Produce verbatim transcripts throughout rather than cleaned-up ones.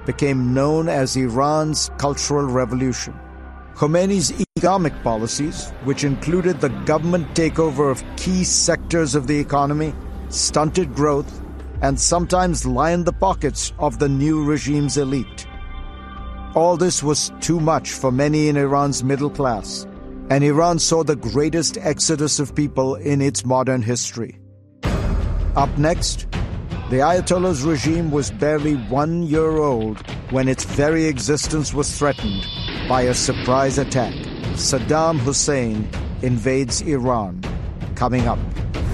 became known as Iran's Cultural Revolution. Khomeini's economic policies, which included the government takeover of key sectors of the economy, stunted growth, and sometimes lined the pockets of the new regime's elite. All this was too much for many in Iran's middle class, and Iran saw the greatest exodus of people in its modern history. Up next, the Ayatollah's regime was barely one year old when its very existence was threatened by a surprise attack. Saddam Hussein invades Iran. Coming up.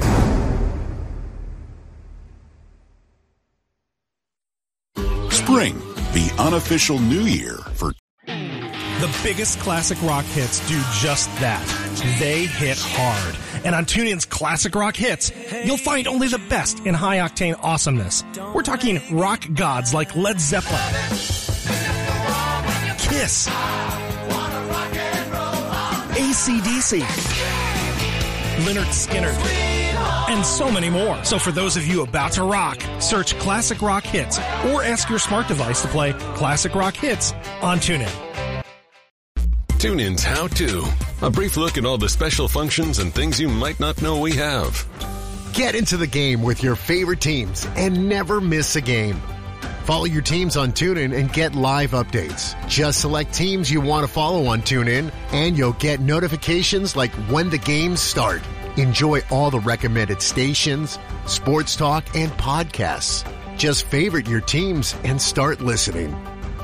Spring, the unofficial new year for... The biggest classic rock hits do just that. They hit hard. And on TuneIn's Classic Rock Hits, you'll find only the best in high-octane awesomeness. We're talking rock gods like Led Zeppelin, Kiss, A C D C, Lynyrd Skynyrd, and so many more. So for those of you about to rock, search Classic Rock Hits or ask your smart device to play Classic Rock Hits on TuneIn. TuneIn's How To. A brief look at all the special functions and things you might not know we have. Get into the game with your favorite teams and never miss a game. Follow your teams on TuneIn and get live updates. Just select teams you want to follow on TuneIn, and you'll get notifications like when the games start. Enjoy all the recommended stations, sports talk, and podcasts. Just favorite your teams and start listening.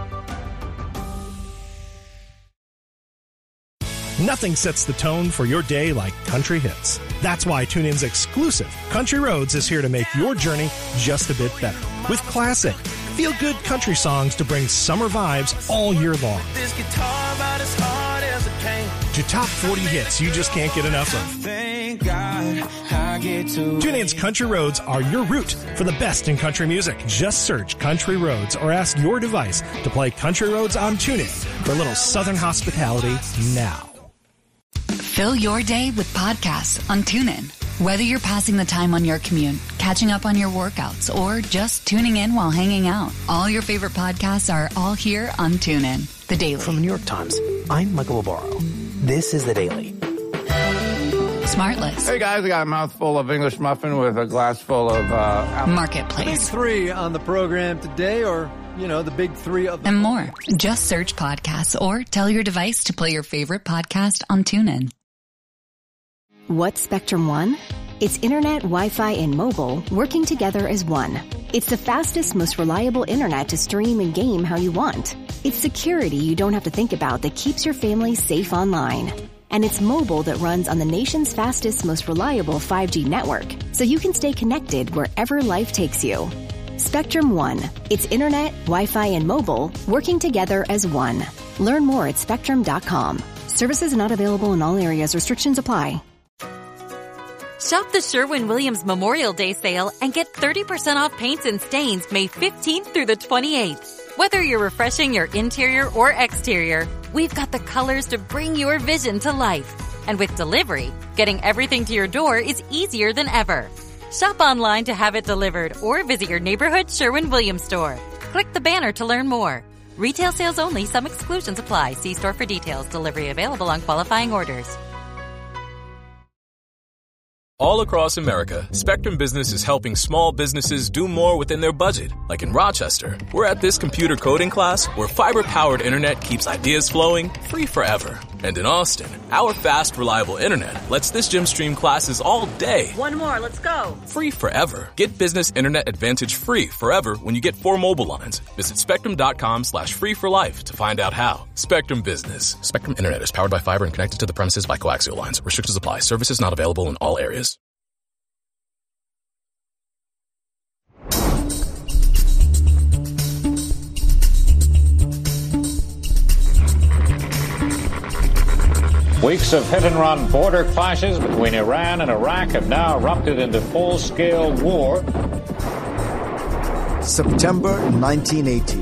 Nothing sets the tone for your day like country hits. That's why TuneIn's exclusive Country Roads is here to make your journey just a bit better. With classic, feel-good country songs to bring summer vibes all year long. This guitar about as hard as it came. To top forty hits you just can't get enough of. Thank God I get to TuneIn's Country Roads are your route for the best in country music. Just search Country Roads or ask your device to play Country Roads on TuneIn for a little Southern hospitality now. Fill your day with podcasts on TuneIn. Whether you're passing the time on your commute, catching up on your workouts, or just tuning in while hanging out, all your favorite podcasts are all here on TuneIn. The Daily. From the New York Times, I'm Michael Obaro. This is The Daily. Smartless. Hey guys, I got a mouthful of English muffin with a glass full of uh, Marketplace. Big three on the program today, or, you know, the big three of the and more. Just search podcasts or tell your device to play your favorite podcast on TuneIn. What's Spectrum One? It's internet, Wi-Fi, and mobile working together as one. It's the fastest, most reliable internet to stream and game how you want. It's security you don't have to think about that keeps your family safe online. And it's mobile that runs on the nation's fastest, most reliable five G network, so you can stay connected wherever life takes you. Spectrum One. It's internet, Wi-Fi, and mobile working together as one. Learn more at spectrum dot com. Services not available in all areas. Restrictions apply. Shop the Sherwin-Williams Memorial Day sale and get thirty percent off paints and stains May fifteenth through the twenty-eighth. Whether you're refreshing your interior or exterior, we've got the colors to bring your vision to life. And with delivery, getting everything to your door is easier than ever. Shop online to have it delivered or visit your neighborhood Sherwin-Williams store. Click the banner to learn more. Retail sales only. Some exclusions apply. See store for details. Delivery available on qualifying orders. All across America, Spectrum Business is helping small businesses do more within their budget. Like in Rochester, we're at this computer coding class where fiber-powered internet keeps ideas flowing free forever. And in Austin, our fast, reliable internet lets this gym stream classes all day. One more, let's go. Free forever. Get business internet advantage free forever when you get four mobile lines. Visit spectrum.com slash free for life to find out how. Spectrum Business. Spectrum Internet is powered by fiber and connected to the premises by coaxial lines. Restrictions apply. Services not available in all areas. Weeks of hit-and-run border clashes between Iran and Iraq have now erupted into full-scale war. September nineteen eighty.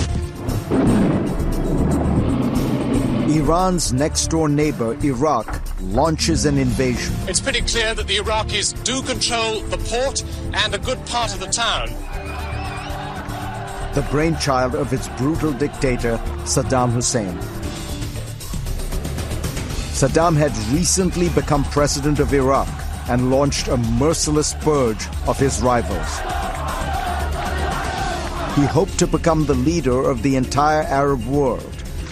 Iran's next-door neighbor, Iraq, launches an invasion. It's pretty clear that the Iraqis do control the port and a good part of the town. the brainchild of its brutal dictator, Saddam Hussein. Saddam had recently become president of Iraq and launched a merciless purge of his rivals. He hoped to become the leader of the entire Arab world.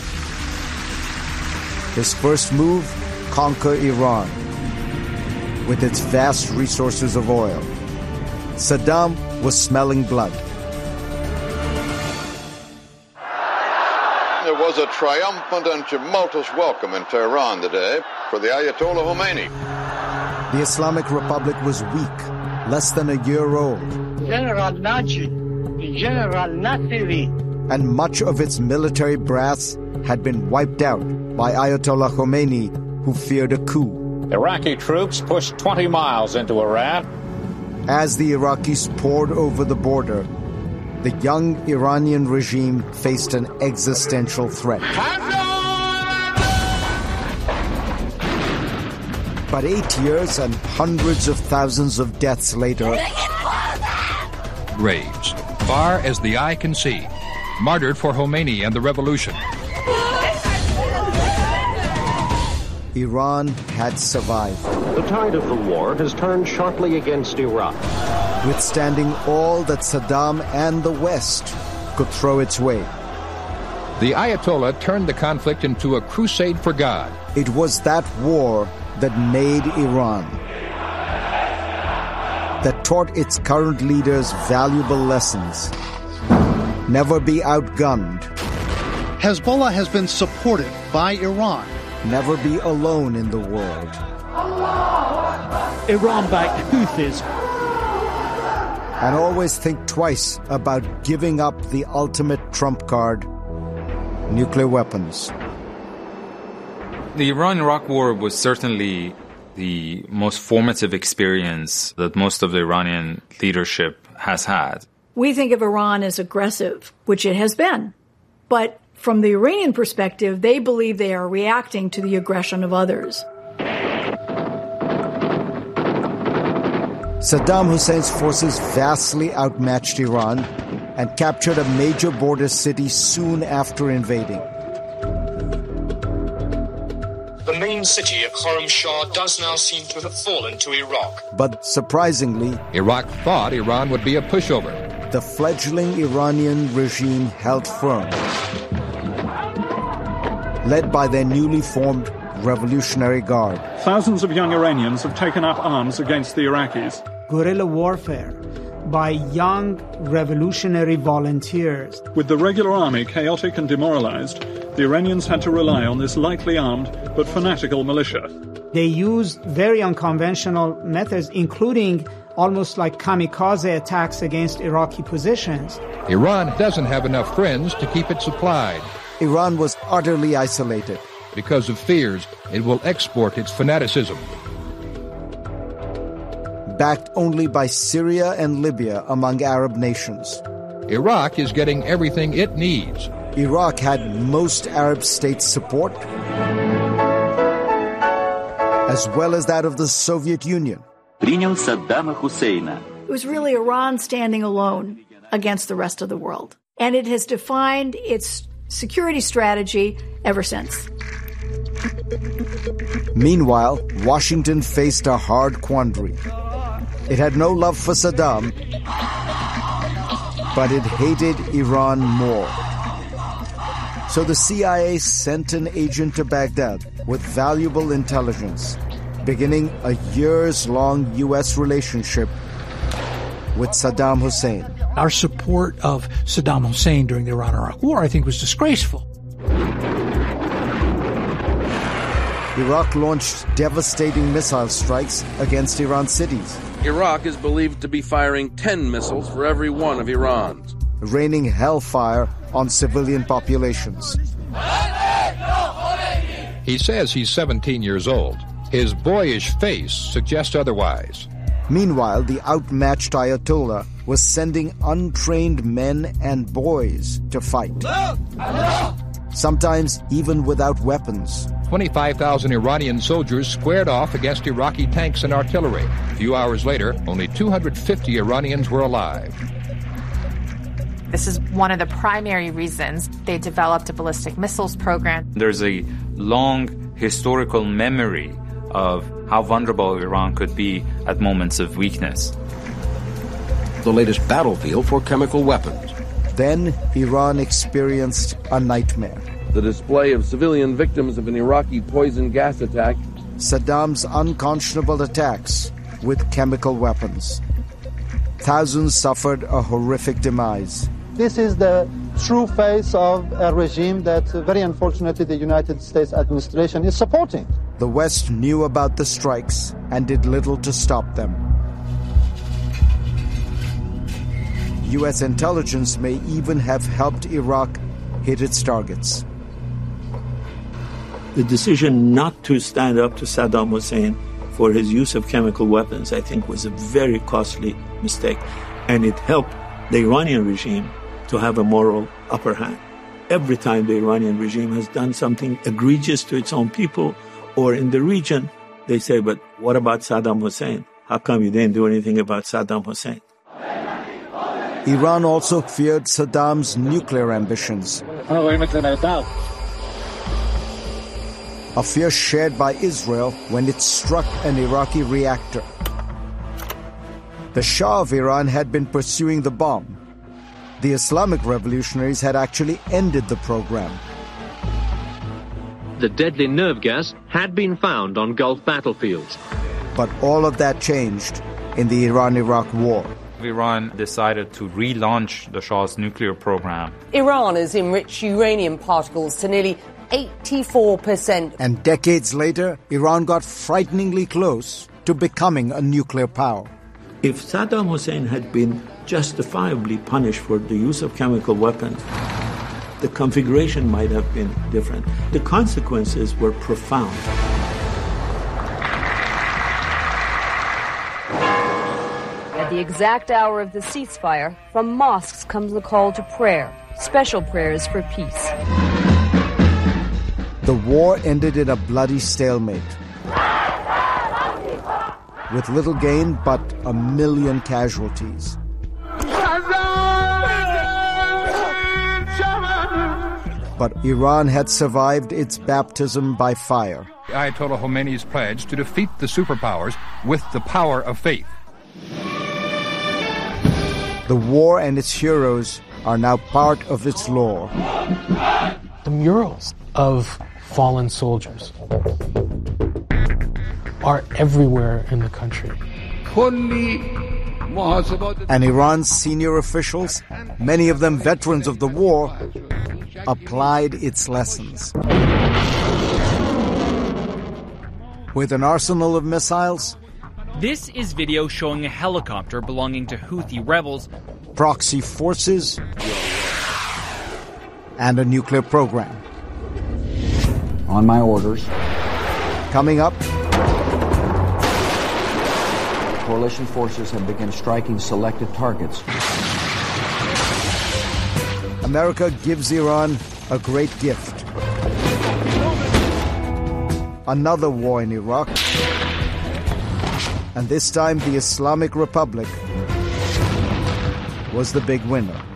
His first move, conquer Iran, with its vast resources of oil. Saddam was smelling blood. There was a triumphant and tumultuous welcome in Tehran today for the Ayatollah Khomeini. The Islamic Republic was weak, less than a year old. General Najib, General Nasiri. And much of its military brass had been wiped out by Ayatollah Khomeini, who feared a coup. Iraqi troops pushed twenty miles into Iran. As the Iraqis poured over the border, the young Iranian regime faced an existential threat. But eight years and hundreds of thousands of deaths later, graves, far as the eye can see, martyred for Khomeini and the revolution. Iran had survived. The tide of the war has turned sharply against Iraq, withstanding all that Saddam and the West could throw its way. The Ayatollah turned the conflict into a crusade for God. It was that war that made Iran, that taught its current leaders valuable lessons. Never be outgunned. Hezbollah has been supported by Iran. Never be alone in the world. Iran-backed Houthis. And always think twice about giving up the ultimate trump card, nuclear weapons. The Iran-Iraq War was certainly the most formative experience that most of the Iranian leadership has had. We think of Iran as aggressive, which it has been. But from the Iranian perspective, they believe they are reacting to the aggression of others. Saddam Hussein's forces vastly outmatched Iran and captured a major border city soon after invading. The main city of Khorramshahr does now seem to have fallen to Iraq. But surprisingly, Iraq thought Iran would be a pushover. The fledgling Iranian regime held firm, led by their newly formed Revolutionary Guard. Thousands of young Iranians have taken up arms against the Iraqis. Guerrilla warfare by young revolutionary volunteers. With the regular army chaotic and demoralized, the Iranians had to rely on this lightly armed but fanatical militia. They used very unconventional methods, including almost like kamikaze attacks against Iraqi positions. Iran doesn't have enough friends to keep it supplied. Iran was utterly isolated. Because of fears, it will export its fanaticism. Backed only by Syria and Libya among Arab nations. Iraq is getting everything it needs. Iraq had most Arab states' support, as well as that of the Soviet Union. It was really Iran standing alone against the rest of the world. And it has defined its security strategy ever since. Meanwhile, Washington faced a hard quandary. It had no love for Saddam, but it hated Iran more. So the C I A sent an agent to Baghdad with valuable intelligence, beginning a years-long U S relationship with Saddam Hussein. Our support of Saddam Hussein during the Iran-Iraq War, I think, was disgraceful. Iraq launched devastating missile strikes against Iran's cities. Iraq is believed to be firing ten missiles for every one of Iran's. Raining hellfire on civilian populations. He says he's seventeen years old. His boyish face suggests otherwise. Meanwhile, the outmatched Ayatollah was sending untrained men and boys to fight. Sometimes even without weapons. twenty-five thousand Iranian soldiers squared off against Iraqi tanks and artillery. A few hours later, only two hundred fifty Iranians were alive. This is one of the primary reasons they developed a ballistic missiles program. There's a long historical memory of how vulnerable Iran could be at moments of weakness. The latest battlefield for chemical weapons. Then Iran experienced a nightmare. The display of civilian victims of an Iraqi poison gas attack. Saddam's unconscionable attacks with chemical weapons. Thousands suffered a horrific demise. This is the true face of a regime that, uh, very unfortunately, the United States administration is supporting. The West knew about the strikes and did little to stop them. U S intelligence may even have helped Iraq hit its targets. The decision not to stand up to Saddam Hussein for his use of chemical weapons, I think, was a very costly mistake, and it helped the Iranian regime to have a moral upper hand. Every time the Iranian regime has done something egregious to its own people or in the region, they say, but what about Saddam Hussein? How come you didn't do anything about Saddam Hussein? Iran also feared Saddam's nuclear ambitions, a fear shared by Israel when it struck an Iraqi reactor. The Shah of Iran had been pursuing the bomb. The Islamic revolutionaries had actually ended the program. The deadly nerve gas had been found on Gulf battlefields. But all of that changed in the Iran-Iraq war. Iran decided to relaunch the Shah's nuclear program. Iran has enriched uranium particles to nearly eighty-four percent. And decades later, Iran got frighteningly close to becoming a nuclear power. If Saddam Hussein had been justifiably punished for the use of chemical weapons, the configuration might have been different. The consequences were profound. At the exact hour of the ceasefire, from mosques comes the call to prayer, special prayers for peace. The war ended in a bloody stalemate, with little gain but a million casualties. But Iran had survived its baptism by fire. Ayatollah Khomeini's pledge to defeat the superpowers with the power of faith. The war and its heroes are now part of its lore. The murals of fallen soldiers are everywhere in the country. And Iran's senior officials, many of them veterans of the war, applied its lessons. With an arsenal of missiles, this is video showing a helicopter belonging to Houthi rebels, proxy forces, and a nuclear program. On my orders. Coming up, coalition forces have begun striking selected targets. America gives Iran a great gift. Another war in Iraq. And this time the Islamic Republic was the big winner.